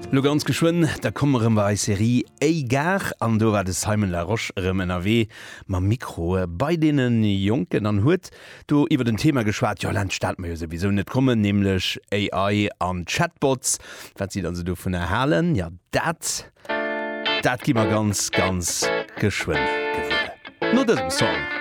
Lo ganz geschwun, da kommmerem war Serie Eigar an do war des Simon Laroche NRW ma Mikro bei denen Jonken an huet du iwwer den Thema geschwart ja Land stand mir sowieso net kommen nämlich AI an Chatbots wat sie dann se du vun erhalen ja dat gimmer ganz geschwun gewwe. No dat Song.